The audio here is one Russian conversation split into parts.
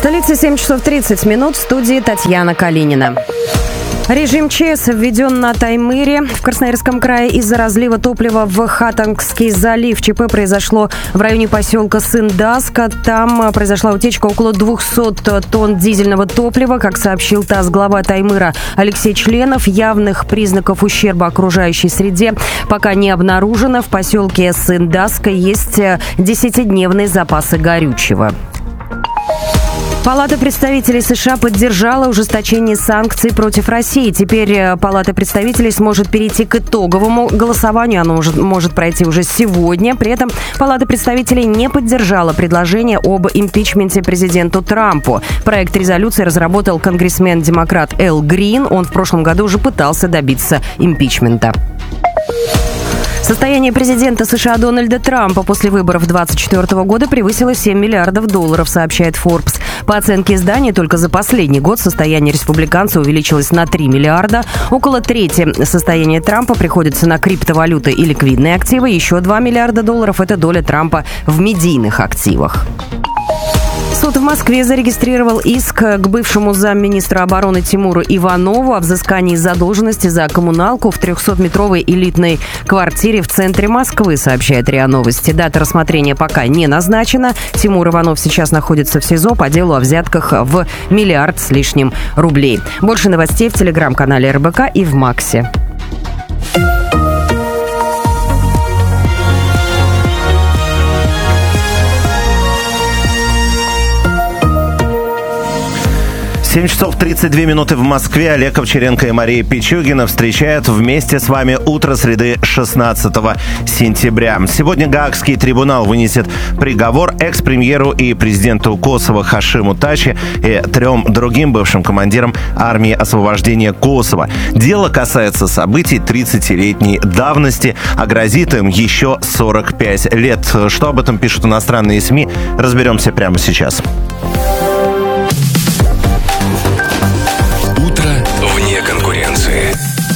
столице 7 часов 30 минут. В студии Татьяна Калинина. Режим ЧС введен на Таймыре в Красноярском крае из-за разлива топлива в Хатангский залив. ЧП произошло в районе поселка Сындаска. Там произошла утечка около 200 тонн дизельного топлива. Как сообщил ТАСС глава Таймыра Алексей Членов, явных признаков ущерба окружающей среде пока не обнаружено. В поселке Сындаска есть 10-дневные запасы горючего. Палата представителей США поддержала ужесточение санкций против России. Теперь Палата представителей сможет перейти к итоговому голосованию. Оно может пройти уже сегодня. При этом Палата представителей не поддержала предложение об импичменте президенту Трампу. Проект резолюции разработал конгрессмен-демократ Эл Грин. Он в прошлом году уже пытался добиться импичмента. Состояние президента США Дональда Трампа после выборов 2024 года превысило $7 миллиардов, сообщает Forbes. По оценке издания, только за последний год состояние республиканца увеличилось на 3 миллиарда. Около трети состояния Трампа приходится на криптовалюты и ликвидные активы. Еще $2 миллиарда – это доля Трампа в медийных активах. Суд в Москве зарегистрировал иск к бывшему замминистра обороны Тимуру Иванову о взыскании задолженности за коммуналку в 300-метровой элитной квартире в центре Москвы, сообщает РИА Новости. Дата рассмотрения пока не назначена. Тимур Иванов сейчас находится в СИЗО по делу о взятках в $1 миллиард с лишним рублей. Больше новостей в телеграм-канале РБК и в Максе. 7 часов 32 минуты в Москве. Олег Овчаренко и Мария Пичугина встречают вместе с вами утро среды 16 сентября. Сегодня Гаагский трибунал вынесет приговор экс-премьеру и президенту Косово Хашиму Тачи и 3 другим бывшим командирам армии освобождения Косово. Дело касается событий 30-летней давности, а грозит им еще 45 лет. Что об этом пишут иностранные СМИ, разберемся прямо сейчас. Вне конкуренции.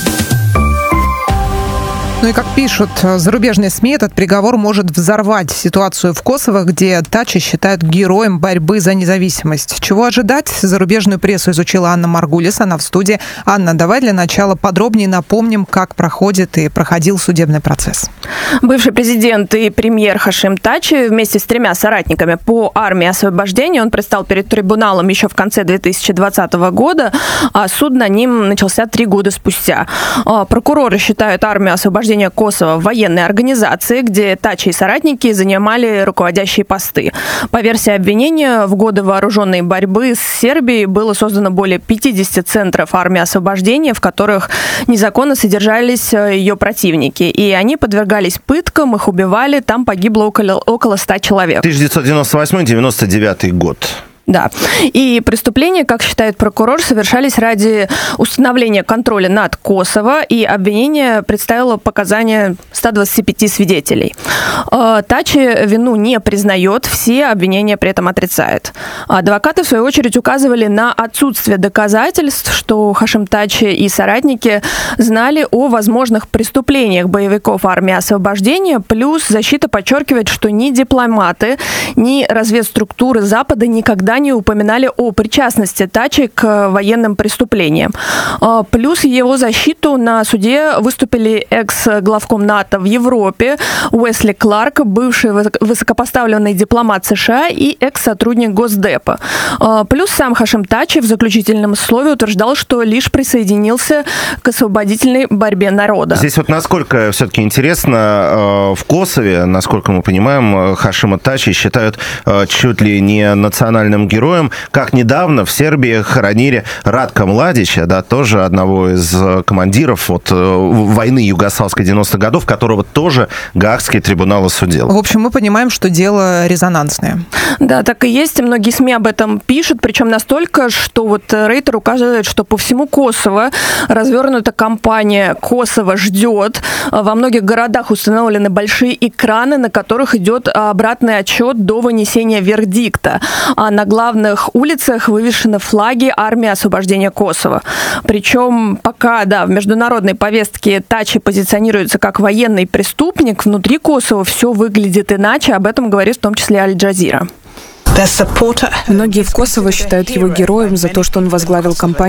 Ну и как пишут зарубежные СМИ, этот приговор может взорвать ситуацию в Косово, где Тачи считают героем борьбы за независимость. Чего ожидать? Зарубежную прессу изучила Анна Маргулис. Она в студии. Анна, давай для начала подробнее напомним, как проходит и проходил судебный процесс. Бывший президент и премьер Хашим Тачи вместе с 3 соратниками по армии освобождения, он предстал перед трибуналом еще в конце 2020 года, а суд на ним начался 3 года спустя. Прокуроры считают армию освобождения Косово военной организации, где Тачи и соратники занимали руководящие посты. По версии обвинения, в годы вооруженной борьбы с Сербией было создано более 50 центров армии освобождения, в которых незаконно содержались ее противники. И они подвергались пыткам, их убивали, там погибло около 100 человек. 1998-99 год. Да. И преступления, как считает прокурор, совершались ради установления контроля над Косово, и обвинение представило показания 125 свидетелей. Тачи вину не признает, все обвинения при этом отрицает. Адвокаты, в свою очередь, указывали на отсутствие доказательств, что Хашим Тачи и соратники знали о возможных преступлениях боевиков армии освобождения, плюс защита подчеркивает, что ни дипломаты, ни разведструктуры Запада никогда не упоминали о причастности Тачи к военным преступлениям. Плюс его защиту на суде выступили экс-главком НАТО в Европе Уэсли Кларк, бывший высокопоставленный дипломат США и экс-сотрудник Госдепа. Плюс сам Хашим Тачи в заключительном слове утверждал, что лишь присоединился к освободительной борьбе народа. Здесь вот насколько все-таки интересно, в Косове, насколько мы понимаем, Хашима Тачи считают чуть ли не национальным героем. Как недавно в Сербии хоронили Радка Младича, да, тоже одного из командиров войны югославской 90-х годов, которого тоже Гаагский трибунал осудил. В общем, мы понимаем, что дело резонансное. Да, так и есть. Многие СМИ об этом пишут, причем настолько, что вот Рейтер указывает, что по всему Косово развернута кампания «Косово ждет». Во многих городах установлены большие экраны, на которых идет обратный отчет до вынесения вердикта. А на главных улицах вывешены флаги армии освобождения Косово. Причем пока, в международной повестке Тачи позиционируется как военный преступник, внутри Косово все выглядит иначе. Об этом говорит в том числе Аль-Джазира. Многие в Косово считают его героем за то, что он возглавил кампанию